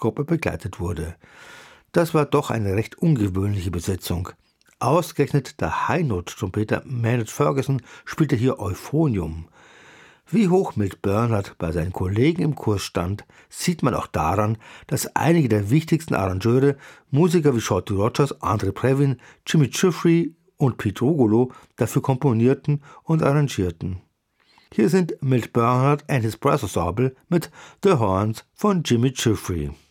Orchestergruppe begleitet wurde. Das war doch eine recht ungewöhnliche Besetzung. Ausgerechnet der High-Note-Trompeter Maynard Ferguson spielte hier Euphonium. Wie hoch Milt Bernhard bei seinen Kollegen im Kurs stand, sieht man auch daran, dass einige der wichtigsten Arrangeure, Musiker wie Shorty Rogers, Andre Previn, Jimmy Giuffre und Pete Rugolo, dafür komponierten und arrangierten. Hier sind Milt Bernhard and his Brass Ensemble mit The Horns von Jimmy Giuffre.